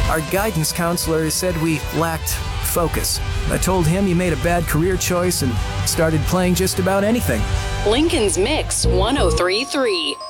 Our guidance counselor said we lacked focus. I told him he made a bad career choice and started playing just about anything. Lincoln's Mix 1033.